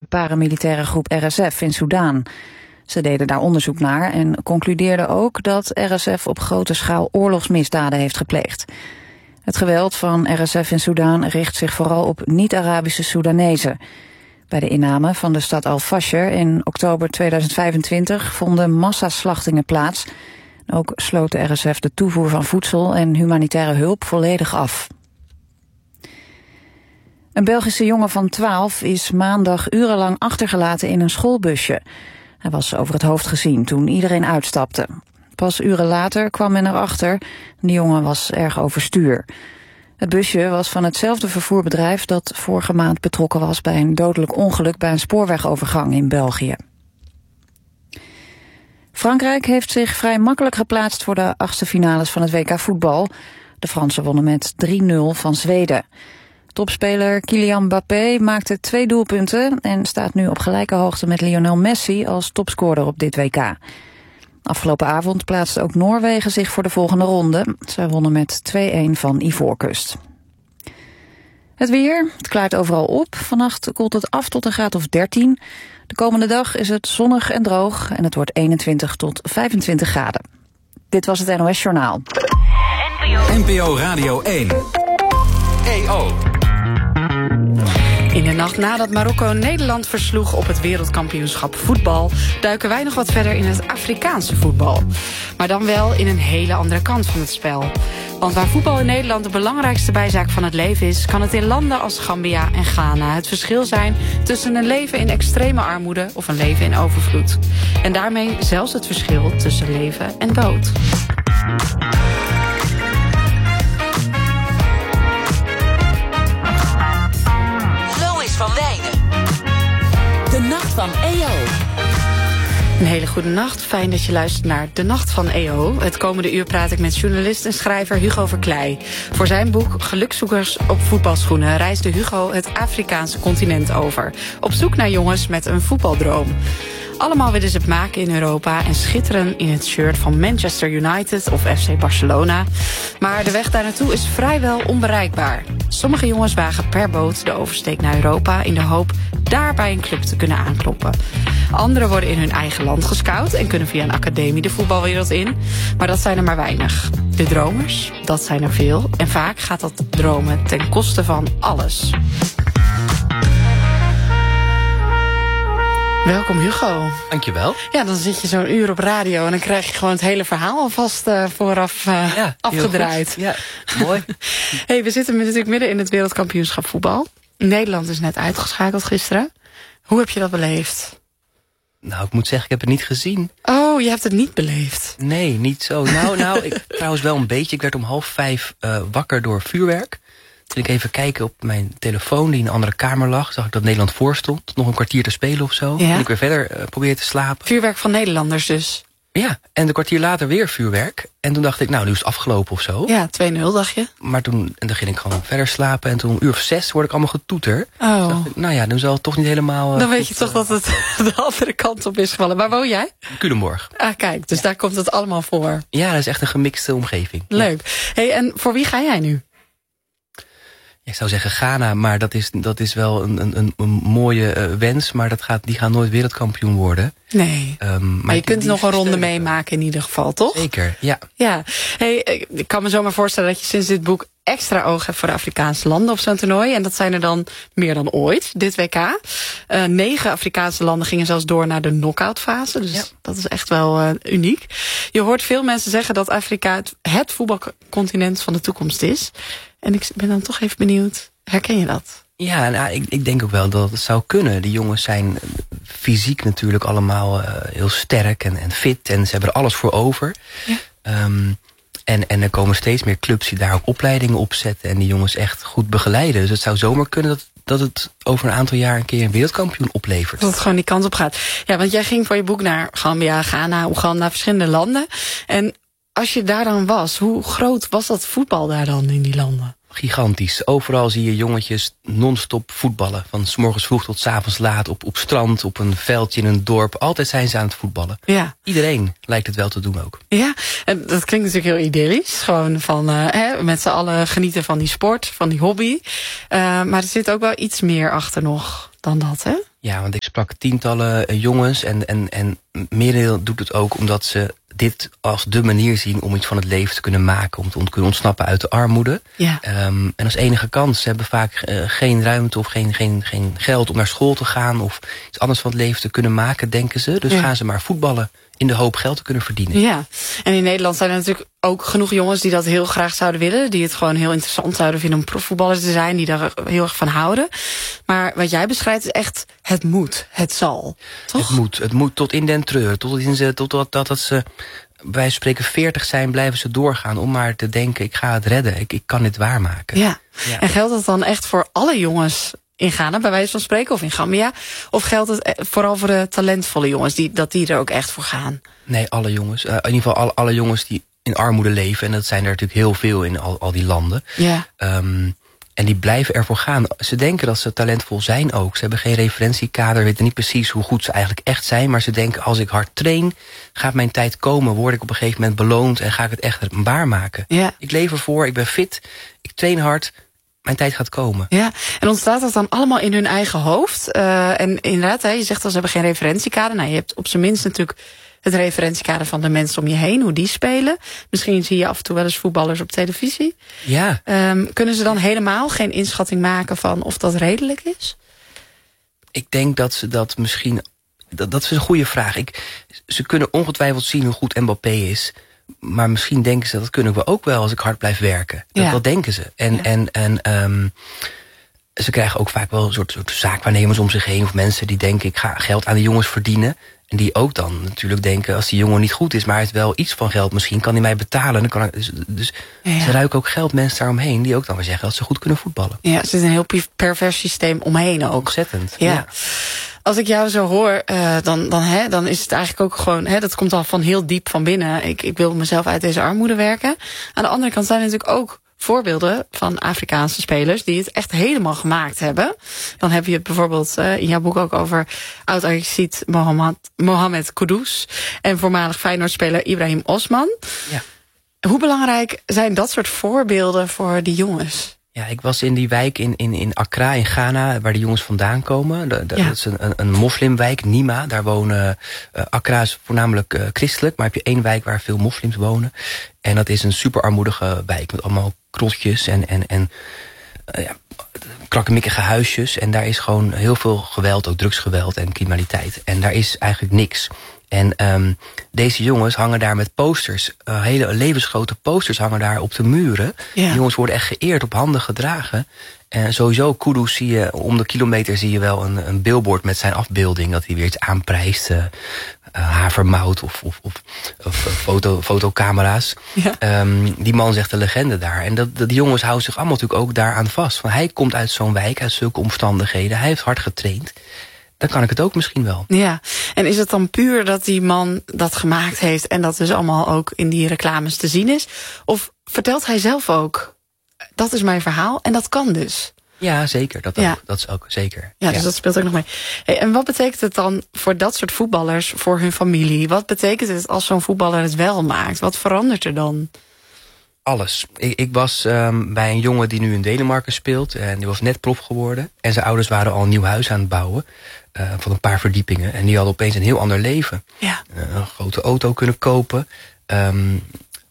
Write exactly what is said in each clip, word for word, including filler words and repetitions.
paramilitaire groep R S F in Soedan. Ze deden daar onderzoek naar en concludeerden ook dat R S F op grote schaal oorlogsmisdaden heeft gepleegd. Het geweld van R S F in Soedan richt zich vooral op niet-Arabische Soedanezen. Bij de inname van de stad Al-Fasher in oktober tweeduizend vijfentwintig vonden massaslachtingen plaats. Ook sloot de R S F de toevoer van voedsel en humanitaire hulp volledig af. Een Belgische jongen van twaalf is maandag urenlang achtergelaten in een schoolbusje. Hij was over het hoofd gezien toen iedereen uitstapte. Pas uren later kwam men erachter. De jongen was erg overstuur. Het busje was van hetzelfde vervoerbedrijf dat vorige maand betrokken was bij een dodelijk ongeluk bij een spoorwegovergang in België. Frankrijk heeft zich vrij makkelijk geplaatst voor de achtste finales van het W K voetbal. De Fransen wonnen met drie nul van Zweden. Topspeler Kylian Mbappé maakte twee doelpunten en staat nu op gelijke hoogte met Lionel Messi als topscorer op dit W K. Afgelopen avond plaatste ook Noorwegen zich voor de volgende ronde. Zij wonnen met twee een van Ivoorkust. Het weer, het klaart overal op. Vannacht koelt het af tot een graad of dertien. De komende dag is het zonnig en droog en het wordt eenentwintig tot vijfentwintig graden. Dit was het N O S Journaal. N P O Radio één. E O. In de nacht nadat Marokko Nederland versloeg op het wereldkampioenschap voetbal, duiken wij nog wat verder in het Afrikaanse voetbal. Maar dan wel in een hele andere kant van het spel. Want waar voetbal in Nederland de belangrijkste bijzaak van het leven is, kan het in landen als Gambia en Ghana het verschil zijn tussen een leven in extreme armoede of een leven in overvloed. En daarmee zelfs het verschil tussen leven en dood. Van Wijnen. De Nacht van E O. Een hele goede nacht. Fijn dat je luistert naar De Nacht van E O. Het komende uur praat ik met journalist en schrijver Hugo Verkleij. Voor zijn boek Gelukzoekers op voetbalschoenen reisde Hugo het Afrikaanse continent over. Op zoek naar jongens met een voetbaldroom. Allemaal willen ze het maken in Europa en schitteren in het shirt van Manchester United of F C Barcelona. Maar de weg daar naartoe is vrijwel onbereikbaar. Sommige jongens wagen per boot de oversteek naar Europa in de hoop daar bij een club te kunnen aankloppen. Anderen worden in hun eigen land gescout en kunnen via een academie de voetbalwereld in. Maar dat zijn er maar weinig. De dromers, dat zijn er veel. En vaak gaat dat dromen ten koste van alles. Welkom Hugo. Dankjewel. Ja, dan zit je zo'n uur op radio en dan krijg je gewoon het hele verhaal alvast uh, vooraf uh, ja, afgedraaid. Ja, mooi. Hey, we zitten natuurlijk midden in het wereldkampioenschap voetbal. Nederland is net uitgeschakeld gisteren. Hoe heb je dat beleefd? Nou, ik moet zeggen, ik heb het niet gezien. Oh, je hebt het niet beleefd? Nee, niet zo. Nou, nou ik, trouwens wel een beetje. Ik werd om half vijf uh, wakker door vuurwerk. Toen ik even kijken op mijn telefoon, die in een andere kamer lag, zag ik dat Nederland voor stond. Nog een kwartier te spelen of zo. Ja? En ik weer verder uh, probeerde te slapen. Vuurwerk van Nederlanders dus? Ja, en een kwartier later weer vuurwerk. En toen dacht ik, nou, nu is het afgelopen of zo. Ja, twee nul dacht je. Maar toen, en dan ging ik gewoon verder slapen. En toen om uur of zes hoorde ik allemaal getoeter. Oh. Dacht ik, nou ja, dan zal het toch niet helemaal... Uh, dan weet goed, je toch uh, dat het de andere kant op is gevallen. Waar woon jij? Culemborg. Ah, kijk, dus ja. Daar komt het allemaal voor. Ja, dat is echt een gemixte omgeving. Leuk. Ja. Hey, en voor wie ga jij nu? Ik zou zeggen Ghana, maar dat is, dat is wel een, een, een mooie uh, wens. Maar dat gaat, die gaan nooit wereldkampioen worden. Nee, um, maar, maar je kunt nog een ronde meemaken in ieder geval, toch? Zeker, ja. Ja. Hey, ik kan me zomaar voorstellen dat je sinds dit boek extra oog hebt voor de Afrikaanse landen op zo'n toernooi. En dat zijn er dan meer dan ooit, dit W K. Uh, negen Afrikaanse landen gingen zelfs door naar de knock-out fase. Dus ja. Dat is echt wel uh, uniek. Je hoort veel mensen zeggen dat Afrika het, het voetbalcontinent van de toekomst is. En ik ben dan toch even benieuwd, herken je dat? Ja, nou, ik, ik denk ook wel dat het zou kunnen. Die jongens zijn fysiek natuurlijk allemaal uh, heel sterk en, en fit. En ze hebben er alles voor over. Ja. Um, en, en er komen steeds meer clubs die daar ook opleidingen op zetten. En die jongens echt goed begeleiden. Dus het zou zomaar kunnen dat, dat het over een aantal jaar een keer een wereldkampioen oplevert. Dat het gewoon die kant op gaat. Ja, want jij ging voor je boek naar Gambia, Ghana, Oeganda, verschillende landen. En als je daar dan was, hoe groot was dat voetbal daar dan in die landen? Gigantisch. Overal zie je jongetjes non-stop voetballen. Van 's morgens vroeg tot 's avonds laat. Op, op strand, op een veldje in een dorp. Altijd zijn ze aan het voetballen. Ja. Iedereen lijkt het wel te doen ook. Ja, en dat klinkt natuurlijk heel idyllisch. Gewoon van uh, hè, met z'n allen genieten van die sport, van die hobby. Uh, maar er zit ook wel iets meer achter nog dan dat, hè? Ja, want ik sprak tientallen jongens en, en, en merendeel doet het ook omdat ze dit als de manier zien om iets van het leven te kunnen maken. Om te kunnen ontsnappen uit de armoede. Ja. Um, en als enige kans. Ze hebben vaak uh, geen ruimte of geen, geen, geen geld om naar school te gaan. Of iets anders van het leven te kunnen maken, denken ze. Dus ja. gaan ze maar voetballen in de hoop geld te kunnen verdienen. Ja, en in Nederland zijn er natuurlijk ook genoeg jongens die dat heel graag zouden willen. Die het gewoon heel interessant zouden vinden om profvoetballer te zijn. Die daar heel erg van houden. Maar wat jij beschrijft is echt het moet, het zal. Toch? Het moet, het moet tot in den treur. Tot in ze, tot dat, dat, dat ze bij wijze van spreken veertig zijn, blijven ze doorgaan om maar te denken, ik ga het redden. Ik, ik kan dit waarmaken. Ja. Ja. En geldt dat dan echt voor alle jongens in Ghana, bij wijze van spreken, of in Gambia? Of geldt het vooral voor de talentvolle jongens, die, dat die er ook echt voor gaan? Nee, alle jongens. Uh, in ieder geval alle, alle jongens die in armoede leven. En dat zijn er natuurlijk heel veel in al, al die landen. Ja. Um, en die blijven ervoor gaan. Ze denken dat ze talentvol zijn ook. Ze hebben geen referentiekader, weten niet precies hoe goed ze eigenlijk echt zijn. Maar ze denken, als ik hard train, gaat mijn tijd komen. Word ik op een gegeven moment beloond en ga ik het echt waarmaken. Ja. Ik leef ervoor, ik ben fit, ik train hard. Mijn tijd gaat komen. Ja, en ontstaat dat dan allemaal in hun eigen hoofd? Uh, en inderdaad, hè, je zegt al, ze hebben geen referentiekader. Nou, je hebt op zijn minst natuurlijk het referentiekader van de mensen om je heen, hoe die spelen. Misschien zie je af en toe wel eens voetballers op televisie. Ja. Um, kunnen ze dan helemaal geen inschatting maken van of dat redelijk is? Ik denk dat ze dat misschien... Dat, dat is een goede vraag. Ik, ze kunnen ongetwijfeld zien hoe goed Mbappé is. Maar misschien denken ze, dat kunnen we ook wel als ik hard blijf werken. Dat, ja. dat denken ze. En, ja. en, en um, ze krijgen ook vaak wel een soort, soort zaakwaarnemers om zich heen. Of mensen die denken, ik ga geld aan de jongens verdienen. En die ook dan natuurlijk denken, als die jongen niet goed is, maar hij heeft wel iets van geld, misschien kan hij mij betalen. Dan kan ik, dus dus ja. ze ruiken ook geld mensen daaromheen die ook dan weer zeggen dat ze goed kunnen voetballen. Ja, er zit een heel pervers systeem omheen ook. Ontzettend. Ja. ja. Als ik jou zo hoor, uh, dan, dan, hè, dan is het eigenlijk ook gewoon, hè, dat komt al van heel diep van binnen. Ik, ik wil mezelf uit deze armoede werken. Aan de andere kant zijn er natuurlijk ook voorbeelden van Afrikaanse spelers die het echt helemaal gemaakt hebben. Dan heb je het bijvoorbeeld uh, in jouw boek ook over oud-Ajaxiet Mohamed, Mohamed Kudus en voormalig Feyenoord-speler Ibrahim Osman. Ja. Hoe belangrijk zijn dat soort voorbeelden voor die jongens? Ja, ik was in die wijk in, in, in Accra in Ghana, waar de jongens vandaan komen. De, de, ja. Dat is een, een, een moslimwijk, Nima. Daar wonen, uh, Accra is voornamelijk uh, christelijk, maar heb je één wijk waar veel moslims wonen. En dat is een super armoedige wijk met allemaal krotjes en, en, en uh, ja, krakkemikkige huisjes. En daar is gewoon heel veel geweld, ook drugsgeweld en criminaliteit. En daar is eigenlijk niks. En um, deze jongens hangen daar met posters, uh, hele levensgrote posters hangen daar op de muren. Ja. Die jongens worden echt geëerd, op handen gedragen. En sowieso, Kudus zie je, om de kilometer zie je wel een, een billboard met zijn afbeelding, dat hij weer iets aanprijst. Uh, uh, havermout of, of, of, of foto, fotocamera's. Ja. Um, die man zegt de legende daar. En dat, dat, die jongens houden zich allemaal natuurlijk ook daaraan vast. Want hij komt uit zo'n wijk, uit zulke omstandigheden. Hij heeft hard getraind. Dan kan ik het ook misschien wel. Ja, en is het dan puur dat die man dat gemaakt heeft en dat dus allemaal ook in die reclames te zien is? Of vertelt hij zelf ook, dat is mijn verhaal en dat kan dus? Ja, zeker. Dat, ja. Ook, dat is ook zeker. Ja, dus ja. dat speelt ook nog mee. Hey, en wat betekent het dan voor dat soort voetballers, voor hun familie? Wat betekent het als zo'n voetballer het wel maakt? Wat verandert er dan? Alles. Ik, ik was um, bij een jongen die nu in Denemarken speelt. En die was net prof geworden. En zijn ouders waren al een nieuw huis aan het bouwen. Uh, van een paar verdiepingen. En die hadden opeens een heel ander leven. Ja. Uh, een grote auto kunnen kopen. Um,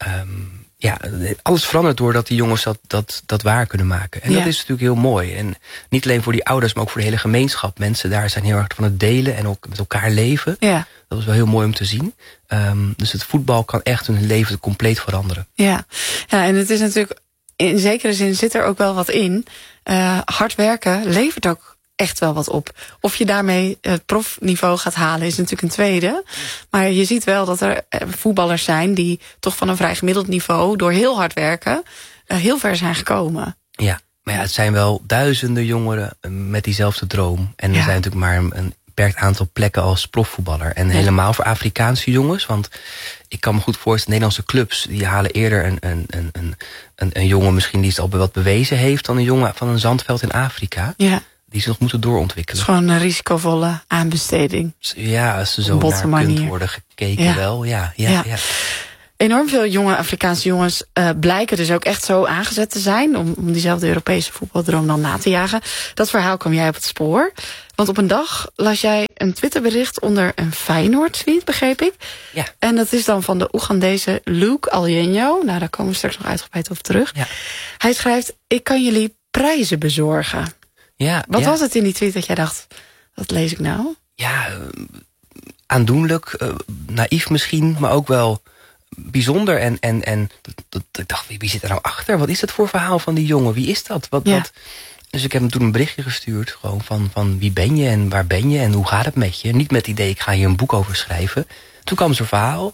um, ja, alles verandert doordat die jongens dat, dat, dat waar kunnen maken. En ja. dat is natuurlijk heel mooi. En niet alleen voor die ouders, maar ook voor de hele gemeenschap. Mensen daar zijn heel erg van het delen en ook met elkaar leven. Ja. Dat is wel heel mooi om te zien. Um, dus het voetbal kan echt hun leven compleet veranderen. Ja, ja, en het is natuurlijk, in zekere zin zit er ook wel wat in. Uh, hard werken levert ook echt wel wat op. Of je daarmee het profniveau gaat halen is natuurlijk een tweede. Maar je ziet wel dat er voetballers zijn die toch van een vrij gemiddeld niveau door heel hard werken uh, heel ver zijn gekomen. Ja, maar ja, het zijn wel duizenden jongeren met diezelfde droom. En er ja. zijn natuurlijk maar een, een beperkt aantal plekken als profvoetballer. En ja. helemaal voor Afrikaanse jongens. Want ik kan me goed voorstellen, Nederlandse clubs die halen eerder een, een, een, een, een, een jongen misschien die het al wat bewezen heeft dan een jongen van een zandveld in Afrika. Ja. Die ze nog moeten doorontwikkelen. Het is gewoon een risicovolle aanbesteding. Ja, als ze zo naar kunt worden gekeken ja. wel. Ja, ja, ja. ja. Enorm veel jonge Afrikaanse jongens uh, blijken dus ook echt zo aangezet te zijn om, om diezelfde Europese voetbaldroom dan na te jagen. Dat verhaal kwam jij op het spoor. Want op een dag las jij een Twitterbericht onder een Feyenoord-tweet, begreep ik. Ja. En dat is dan van de Oegandese Luke Alyenyo. Nou, daar komen we straks nog uitgebreid op terug. Ja. Hij schrijft, ik kan jullie prijzen bezorgen. Ja, Wat ja. was het in die tweet dat jij dacht, wat lees ik nou? Ja, uh, aandoenlijk, uh, naïef misschien, maar ook wel bijzonder. En, en, en dat, dat, ik dacht, wie zit er nou achter? Wat is dat voor verhaal van die jongen? Wie is dat? Wat, ja. wat? Dus ik heb hem toen een berichtje gestuurd. Gewoon van, van wie ben je en waar ben je en hoe gaat het met je? Niet met het idee, ik ga hier een boek over schrijven. Toen kwam zijn verhaal.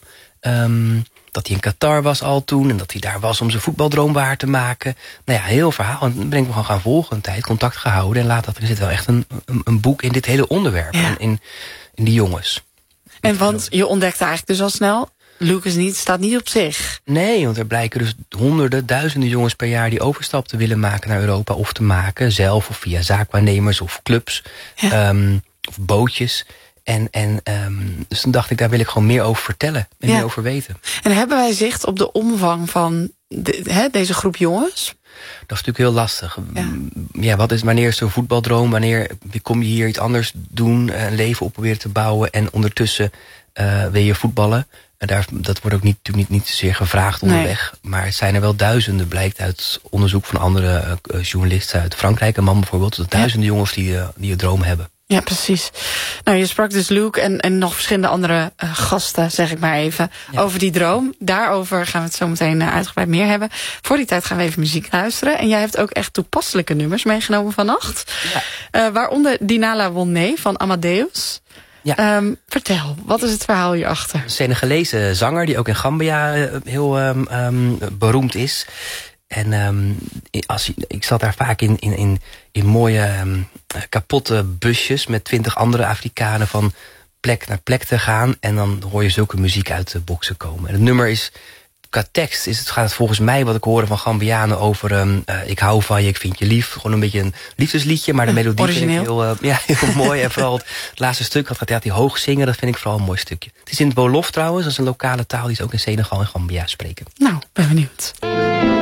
Um, dat hij in Qatar was al toen. En dat hij daar was om zijn voetbaldroom waar te maken. Nou ja, heel verhaal. En dan ben ik me gewoon gaan volgen een tijd. Contact gehouden. En later er zit wel echt een, een, een boek in dit hele onderwerp. Ja. En in, in die jongens. En want je ontdekte eigenlijk dus al snel, Lucas niet, staat niet op zich. Nee, want er blijken dus honderden, duizenden jongens per jaar die overstap te willen maken naar Europa. Of te maken, zelf of via zaakwaarnemers of clubs. Ja. Um, of bootjes. En, en um, dus toen dacht ik, daar wil ik gewoon meer over vertellen. En ja. meer over weten. En hebben wij zicht op de omvang van de, he, deze groep jongens? Dat is natuurlijk heel lastig. Ja. Ja, wat is, wanneer is zo'n voetbaldroom? Wanneer kom je hier iets anders doen? Een leven op proberen te bouwen. En ondertussen uh, wil je voetballen. En daar, dat wordt ook niet, natuurlijk niet, niet zeer gevraagd onderweg. Nee. Maar het zijn er wel duizenden, blijkt uit onderzoek van andere uh, journalisten uit Frankrijk. Een man bijvoorbeeld. Dat duizenden ja. jongens die, uh, die een droom hebben. Ja, precies. Nou, je sprak dus Luke en, en nog verschillende andere uh, gasten, zeg ik maar even, ja. over die droom. Daarover gaan we het zo meteen uh, uitgebreid meer hebben. Voor die tijd gaan we even muziek luisteren. En jij hebt ook echt toepasselijke nummers meegenomen vannacht. Ja. Uh, waaronder Dinala Wonne van Amadeus. Ja. Um, vertel, wat is het verhaal hierachter? Een Senegalese zanger die ook in Gambia uh, heel um, um, beroemd is. En um, als, ik zat daar vaak in, in, in, in mooie um, kapotte busjes met twintig andere Afrikanen van plek naar plek te gaan. En dan hoor je zulke muziek uit de boksen komen. En het nummer is, qua tekst is het, gaat het volgens mij wat ik hoorde van Gambianen over um, uh, ik hou van je, ik vind je lief. Gewoon een beetje een liefdesliedje, maar de melodie Origineel. vind ik heel, uh, ja, heel mooi. En vooral het, het laatste stuk, wat gaat hij hoog zingen, dat vind ik vooral een mooi stukje. Het is in het Wolof trouwens, dat is een lokale taal die ze ook in Senegal en Gambia spreken. Nou, ben benieuwd.